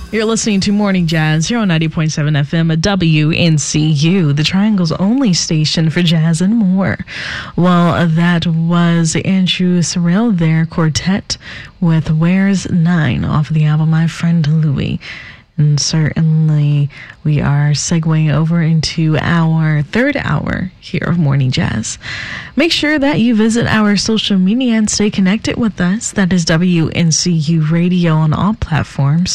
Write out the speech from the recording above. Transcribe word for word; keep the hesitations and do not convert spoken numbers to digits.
You're listening to Morning Jazz here on ninety point seven F M at W N C U, the Triangle's only station for jazz and more. Well, that was Andrew Sorrell, their quartet, with Where's Nine off of the album My Friend Louie. And certainly we are segueing over into our third hour here of Morning Jazz. Make sure that you visit our social media and stay connected with us. That is W N C U Radio on all platforms.